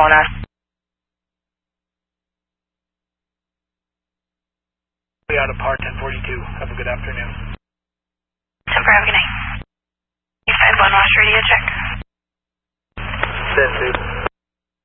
calling us. Out of par 1042. Have a good afternoon. Have a good night.